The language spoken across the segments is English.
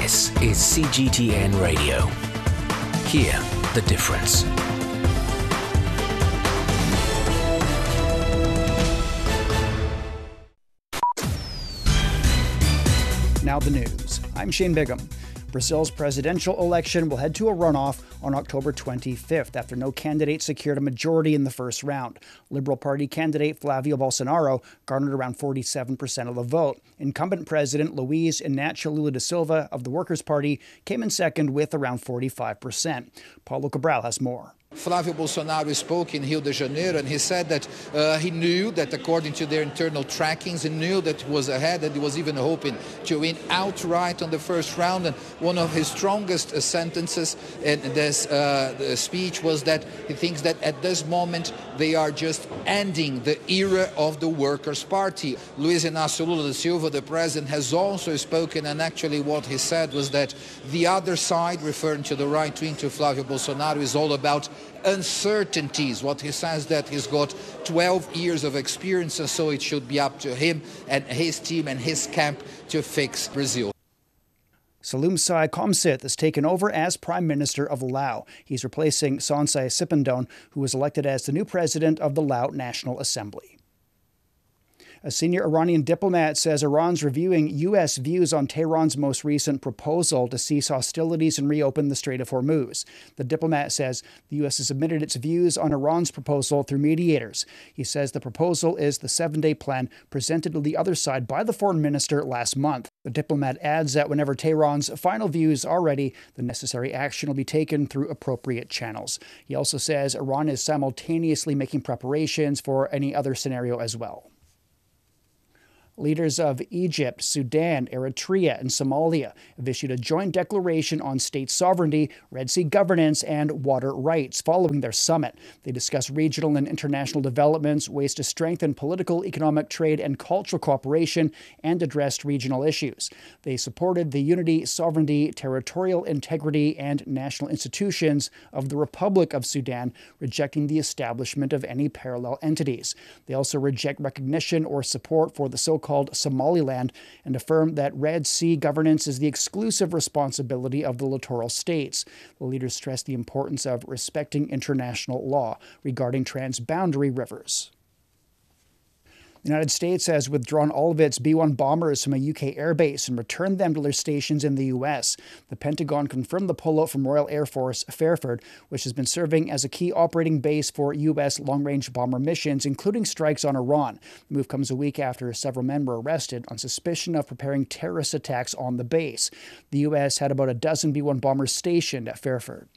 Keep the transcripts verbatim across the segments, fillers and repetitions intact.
This is C G T N Radio. Hear the difference. Now the news. I'm Shane Bigham. Brazil's presidential election will head to a runoff on October twenty-fifth after no candidate secured a majority in the first round. Liberal Party candidate Flavio Bolsonaro garnered around forty-seven percent of the vote. Incumbent President Luiz Inácio Lula da Silva of the Workers' Party came in second with around forty-five percent. Paulo Cabral has more. Flavio Bolsonaro spoke in Rio de Janeiro, and he said that uh, he knew that according to their internal trackings, he knew that he was ahead, and he was even hoping to win outright on the first round. And one of his strongest uh, sentences in this uh, speech was that he thinks that at this moment they are just ending the era of the Workers' Party. Luiz Inácio Lula da Silva, the president, has also spoken, and actually what he said was that the other side, referring to the right wing, to Flavio Bolsonaro, is all about uncertainties. What he says that he's got twelve years of experience, and so it should be up to him and his team and his camp to fix Brazil. Salumsai Komsit has taken over as Prime Minister of Laos. He's replacing Sonsai Sipandone, who was elected as the new president of the Laos National Assembly. A senior Iranian diplomat says Iran's reviewing U S views on Tehran's most recent proposal to cease hostilities and reopen the Strait of Hormuz. The diplomat says the U S has submitted its views on Iran's proposal through mediators. He says the proposal is the seven-day plan presented to the other side by the foreign minister last month. The diplomat adds that whenever Tehran's final views are ready, the necessary action will be taken through appropriate channels. He also says Iran is simultaneously making preparations for any other scenario as well. Leaders of Egypt, Sudan, Eritrea, and Somalia have issued a joint declaration on state sovereignty, Red Sea governance, and water rights following their summit. They discussed regional and international developments, ways to strengthen political, economic, trade, and cultural cooperation, and addressed regional issues. They supported the unity, sovereignty, territorial integrity, and national institutions of the Republic of Sudan, rejecting the establishment of any parallel entities. They also reject recognition or support for the so-called called Somaliland, and affirmed that Red Sea governance is the exclusive responsibility of the littoral states. The leaders stressed the importance of respecting international law regarding transboundary rivers. The United States has withdrawn all of its B one bombers from a U K airbase and returned them to their stations in the U S. The Pentagon confirmed the pullout from Royal Air Force Fairford, which has been serving as a key operating base for U S long-range bomber missions, including strikes on Iran. The move comes a week after several men were arrested on suspicion of preparing terrorist attacks on the base. The U S had about a dozen B one bombers stationed at Fairford.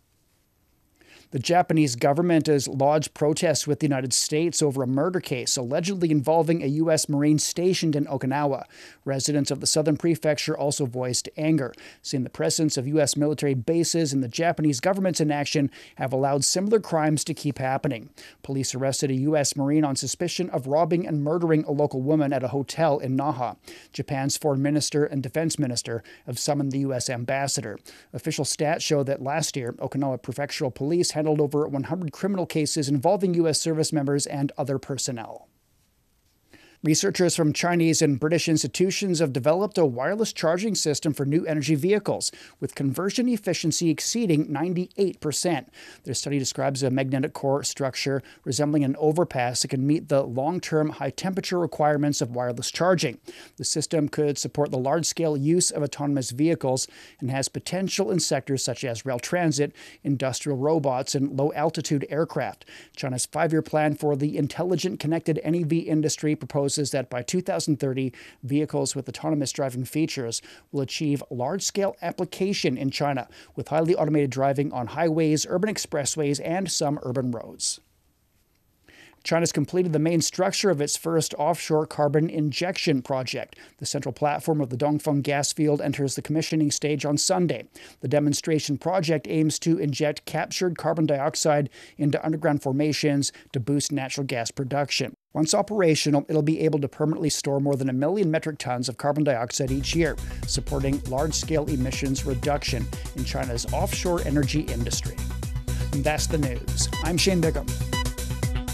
The Japanese government has lodged protests with the United States over a murder case allegedly involving a U S Marine stationed in Okinawa. Residents of the southern prefecture also voiced anger, saying the presence of U S military bases and the Japanese government's inaction have allowed similar crimes to keep happening. Police arrested a U S Marine on suspicion of robbing and murdering a local woman at a hotel in Naha. Japan's foreign minister and defense minister have summoned the U S ambassador. Official stats show that last year, Okinawa prefectural police handled over one hundred criminal cases involving U S service members and other personnel. Researchers from Chinese and British institutions have developed a wireless charging system for new energy vehicles, with conversion efficiency exceeding ninety-eight percent. Their study describes a magnetic core structure resembling an overpass that can meet the long-term high-temperature requirements of wireless charging. The system could support the large-scale use of autonomous vehicles and has potential in sectors such as rail transit, industrial robots, and low-altitude aircraft. China's five-year plan for the intelligent connected N E V industry proposes that by two thousand thirty, vehicles with autonomous driving features will achieve large-scale application in China, with highly automated driving on highways, urban expressways, and some urban roads. China's completed the main structure of its first offshore carbon injection project. The central platform of the Dongfeng gas field enters the commissioning stage on Sunday. The demonstration project aims to inject captured carbon dioxide into underground formations to boost natural gas production. Once operational, it'll be able to permanently store more than a million metric tons of carbon dioxide each year, supporting large-scale emissions reduction in China's offshore energy industry. And that's the news. I'm Shane Bigham.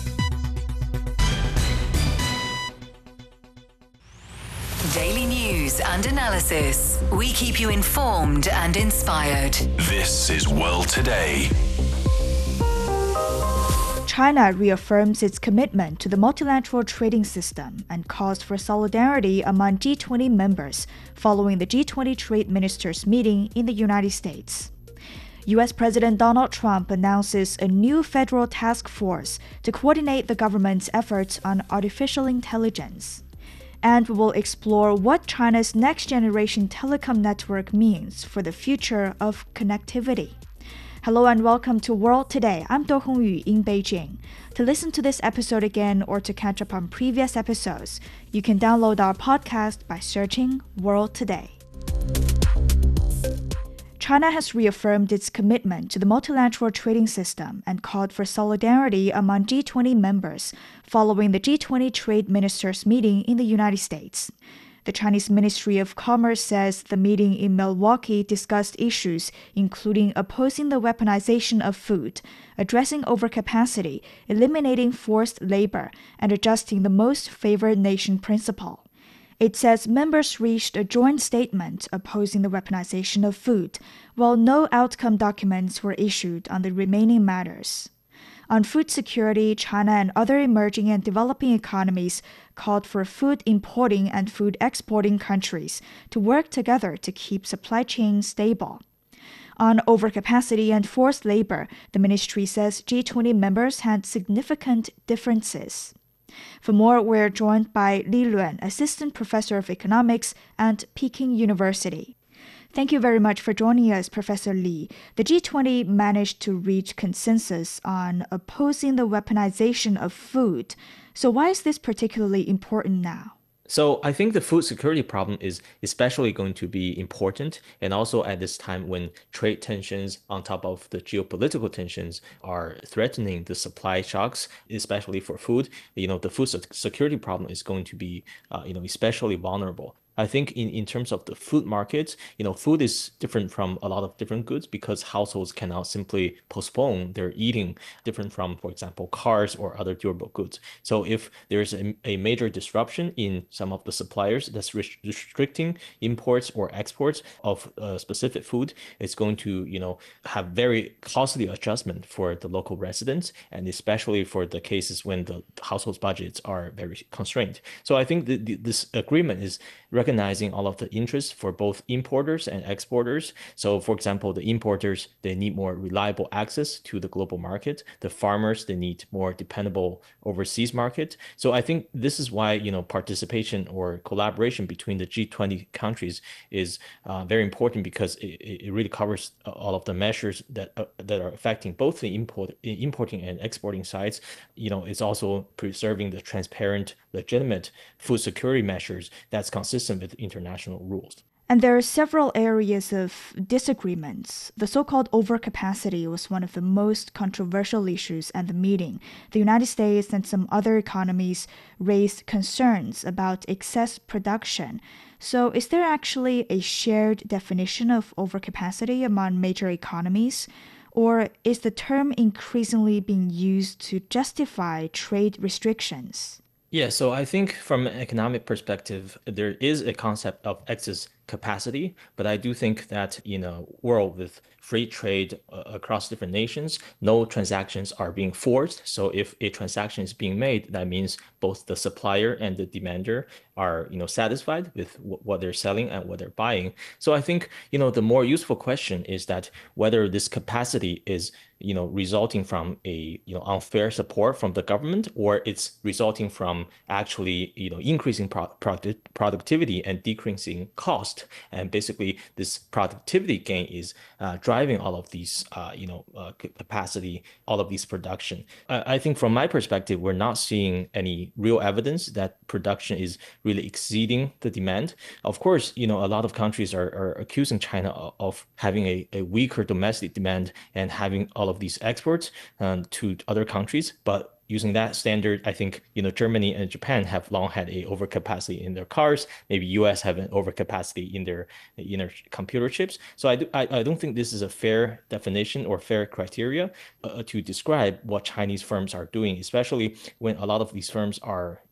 Daily news news and analysis. We keep you informed and inspired. This is World Today. China reaffirms its commitment to the multilateral trading system and calls for solidarity among G twenty members following the G twenty trade ministers meeting in the United States. U S President Donald Trump announces a new federal task force to coordinate the government's efforts on artificial intelligence. And we will explore what China's next-generation telecom network means for the future of connectivity. Hello and welcome to World Today. I'm Do Hongyu in Beijing. To listen to this episode again or to catch up on previous episodes, you can download our podcast by searching World Today. China has reaffirmed its commitment to the multilateral trading system and called for solidarity among G twenty members following the G twenty trade ministers meeting in the United States. The Chinese Ministry of Commerce says the meeting in Milwaukee discussed issues including opposing the weaponization of food, addressing overcapacity, eliminating forced labor, and adjusting the most favored nation principle. It says members reached a joint statement opposing the weaponization of food, while no outcome documents were issued on the remaining matters. On food security, China and other emerging and developing economies called for food importing and food exporting countries to work together to keep supply chains stable. On overcapacity and forced labor, the ministry says G twenty members had significant differences. For more, we're joined by Li Luan, Assistant Professor of Economics at Peking University. Thank you very much for joining us, Professor Li. The G twenty managed to reach consensus on opposing the weaponization of food. So why is this particularly important now? So I think the food security problem is especially going to be important, and also at this time when trade tensions on top of the geopolitical tensions are threatening the supply shocks, especially for food. You know, the food security problem is going to be, uh, you know, especially vulnerable. I think in, in terms of the food market, you know, food is different from a lot of different goods because households cannot simply postpone their eating, different from, for example, cars or other durable goods. So if there's a, a major disruption in some of the suppliers that's restricting imports or exports of uh, specific food, it's going to, you know, have very costly adjustment for the local residents, and especially for the cases when the households' budgets are very constrained. So I think the, the, this agreement is recognizing all of the interests for both importers and exporters. So for example, the importers, they need more reliable access to the global market. The farmers, they need more dependable overseas market. So I think this is why, you know, participation or collaboration between the G twenty countries is uh, very important, because it, it really covers all of the measures that uh, that are affecting both the import, importing and exporting sides. You know, it's also preserving the transparent, legitimate food security measures that's consistent with international rules. And there are several areas of disagreements. The so-called overcapacity was one of the most controversial issues at the meeting. The United States and some other economies raised concerns about excess production. So is there actually a shared definition of overcapacity among major economies? Or is the term increasingly being used to justify trade restrictions? Yeah, so I think from an economic perspective, there is a concept of excess capacity, but I do think that in a world with free trade uh, across different nations, no transactions are being forced. So if a transaction is being made, that means both the supplier and the demander are, you know, satisfied with w- what they're selling and what they're buying. So I think, you know, the more useful question is that whether this capacity is, you know, resulting from a, you know, unfair support from the government, or it's resulting from actually, you know, increasing pro- product- productivity and decreasing cost. And basically this productivity gain is uh, driving all of these, uh, you know, uh, capacity, all of these production. Uh, I think from my perspective, we're not seeing any real evidence that production is really exceeding the demand. Of course, you know, a lot of countries are, are accusing China of, of having a, a weaker domestic demand and having all of these exports um, to other countries. But using that standard, I think, you know, Germany and Japan have long had a overcapacity in their cars. Maybe U S have an overcapacity in their in their computer chips. So I, do, I, I don't think this is a fair definition or fair criteria uh, to describe what Chinese firms are doing, especially when a lot of these firms are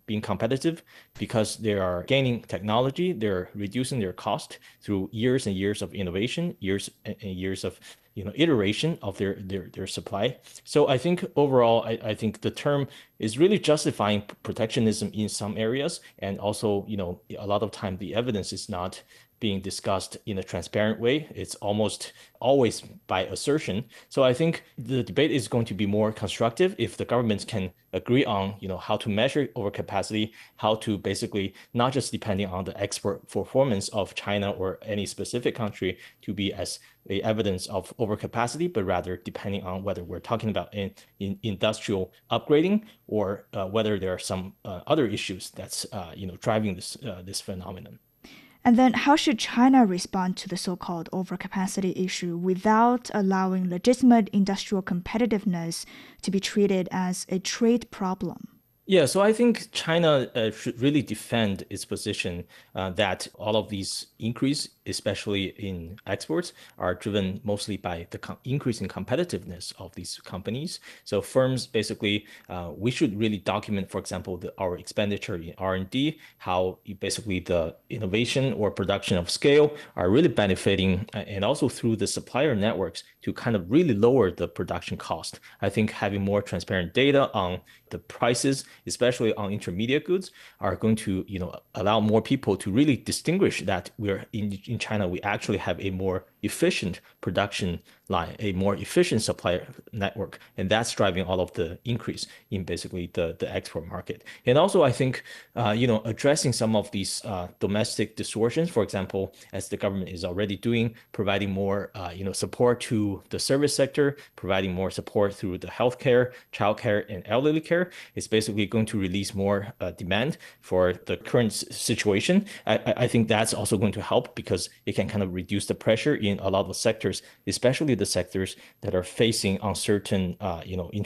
being competitive because they are gaining technology, they're reducing their cost through years and years of innovation, years and years of you know iteration of their their their supply. So I think overall, I, I think the term is really justifying protectionism in some areas, and also you know a lot of time the evidence is not being discussed in a transparent way. It's almost always by assertion. So I think the debate is going to be more constructive if the governments can agree on, you know, how to measure overcapacity, how to basically not just depending on the export performance of China or any specific country to be as a evidence of overcapacity, but rather depending on whether we're talking about in, in industrial upgrading or uh, whether there are some uh, other issues that's uh, you know driving this uh, this phenomenon. And then how should China respond to the so-called overcapacity issue without allowing legitimate industrial competitiveness to be treated as a trade problem? Yeah, so I think China uh, should really defend its position uh, that all of these increase, especially in exports, are driven mostly by the com- increase in competitiveness of these companies. So firms, basically, uh, we should really document, for example, the, our expenditure in R and D, how basically the innovation or production of scale are really benefiting, uh, and also through the supplier networks to kind of really lower the production cost. I think having more transparent data on the prices, especially on intermediate goods, are going to, you know, allow more people to really distinguish that we're in, in China, we actually have a more efficient production line, a more efficient supplier network. And that's driving all of the increase in basically the, the export market. And also, I think, uh, you know, addressing some of these uh, domestic distortions, for example, as the government is already doing, providing more, uh, you know, support to the service sector, providing more support through the healthcare, childcare, and elderly care, is basically going to release more uh, demand for the current situation. I, I think that's also going to help because it can kind of reduce the pressure in a lot of sectors, especially the sectors that are facing uncertain, uh, you know,